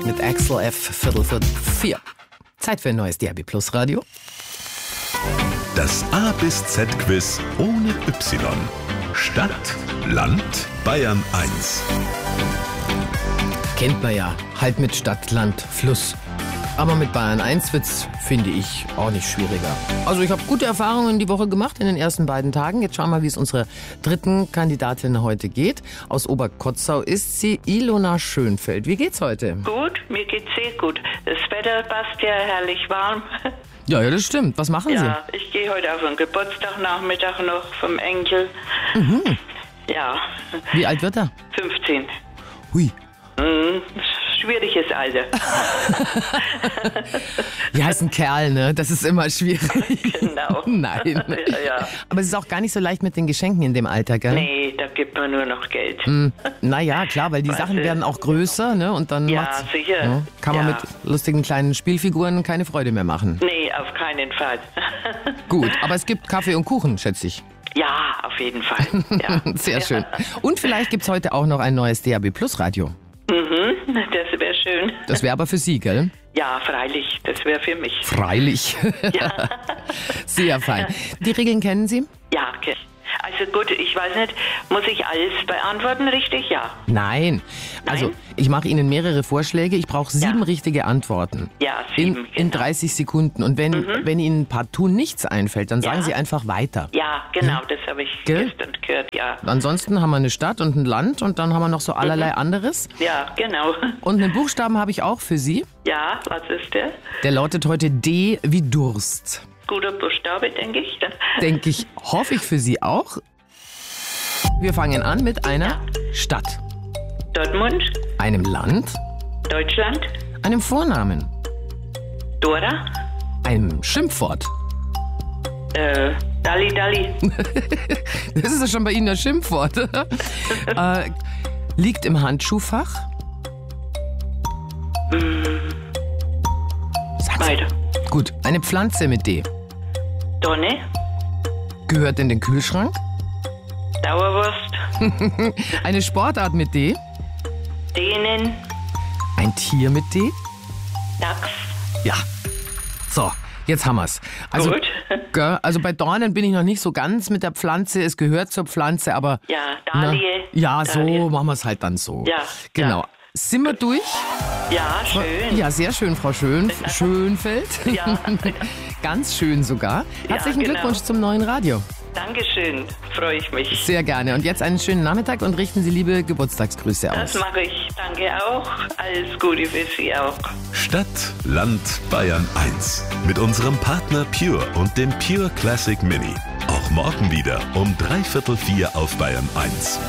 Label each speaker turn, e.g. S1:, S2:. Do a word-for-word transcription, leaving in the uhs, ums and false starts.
S1: mit Axel F. Viertel für vier. Zeit für ein neues D A B Plus Radio.
S2: Das A bis Z-Quiz ohne Y. Stadt, Land, Bayern eins.
S1: Kennt man ja, halt mit Stadt, Land, Fluss. Aber mit Bayern eins wird's, finde ich, auch nicht schwieriger. Also ich habe gute Erfahrungen die Woche gemacht in den ersten beiden Tagen. Jetzt schauen wir mal, wie es unserer dritten Kandidatin heute geht. Aus Oberkotzau ist sie Ilona Schönfeld. Wie geht's heute?
S3: Gut, mir geht's sehr gut. Das Wetter passt ja herrlich warm.
S1: Ja, ja, das stimmt. Was machen Sie?
S3: Ja, ich gehe heute auf einen Geburtstagnachmittag noch vom Enkel.
S1: Mhm.
S3: Ja.
S1: Wie alt wird er?
S3: fünfzehn.
S1: Hui.
S3: Mhm. Schwieriges Alter.
S1: Ja, ist ein Kerl, ne? Das ist immer schwierig.
S3: Genau.
S1: Nein.
S3: Ja, ja.
S1: Aber es ist auch gar nicht so leicht mit den Geschenken in dem Alter, gell?
S3: Nee, da gibt man nur noch Geld.
S1: Hm, naja, klar, weil die
S3: Weißt
S1: Sachen
S3: du?
S1: werden auch größer, ne? Und dann
S3: Ja,
S1: macht's,
S3: sicher.
S1: ne? Kann man
S3: Ja.
S1: mit lustigen kleinen Spielfiguren keine Freude mehr machen.
S3: Nee, auf keinen Fall.
S1: Gut, aber es gibt Kaffee und Kuchen, schätze ich.
S3: Ja, auf jeden Fall. Ja.
S1: Sehr schön. Und vielleicht gibt's heute auch noch ein neues D A B Plus Radio.
S3: Mhm, das wäre schön.
S1: Das wäre aber für Sie, gell?
S3: Ja, freilich, das wäre für mich.
S1: Freilich.
S3: Ja.
S1: Sehr fein. Die Regeln kennen Sie?
S3: Ja, okay. Also gut, ich weiß nicht, muss ich alles beantworten, richtig? Ja.
S1: Nein. Also
S3: Nein?
S1: ich mache Ihnen mehrere Vorschläge. Ich brauche sieben
S3: Ja.
S1: richtige Antworten.
S3: Ja,
S1: In,
S3: sieben,
S1: in
S3: genau.
S1: dreißig Sekunden. Und wenn, wenn Ihnen partout nichts einfällt, dann sagen
S3: Ja.
S1: Sie einfach weiter.
S3: Ja, genau, das habe ich
S1: Gell?
S3: gestern gehört, ja.
S1: Ansonsten haben wir eine Stadt und ein Land und dann haben wir noch so allerlei anderes.
S3: Ja, genau.
S1: Und einen Buchstaben habe ich auch für Sie.
S3: Ja, was ist der?
S1: Der lautet heute D wie Durst.
S3: Guter Buchstabe, denke ich.
S1: Denke ich, hoffe ich für Sie auch. Wir fangen an mit einer Stadt,
S3: Dortmund,
S1: einem Land,
S3: Deutschland,
S1: einem Vornamen,
S3: Dora,
S1: einem Schimpfwort.
S3: äh, Dalli Dalli,
S1: Das ist ja schon bei Ihnen das Schimpfwort. äh, liegt im Handschuhfach. Sag's.
S3: weiter.
S1: Gut, eine Pflanze mit D.
S3: Donne,
S1: Gehört in den Kühlschrank.
S3: Dauerwurst,
S1: Eine Sportart mit D.
S3: Dänen,
S1: Ein Tier mit D.
S3: Dachs.
S1: Ja. So, jetzt haben wir's. Also,
S3: Gut.
S1: gell, also bei Dornen bin ich noch nicht so ganz mit der Pflanze. Es gehört zur Pflanze, aber...
S3: Ja, Dahlie.
S1: Ja, so
S3: Dahlie.
S1: machen wir es halt dann so.
S3: Ja,
S1: Genau.
S3: ja.
S1: Sind wir durch?
S3: Ja, schön.
S1: Ja, sehr schön, Frau Schön, Schönfeld.
S3: Ja.
S1: Ganz schön sogar. Herzlichen
S3: genau.
S1: Glückwunsch zum neuen Radio.
S3: Dankeschön, freue ich mich.
S1: Sehr gerne. Und jetzt einen schönen Nachmittag und richten Sie liebe Geburtstagsgrüße
S3: Das
S1: aus.
S3: mache ich. Danke auch. Alles Gute für Sie auch.
S2: Stadt, Land, Bayern eins. Mit unserem Partner Pure und dem Pure Classic Mini. Auch morgen wieder um dreiviertel vier auf Bayern eins.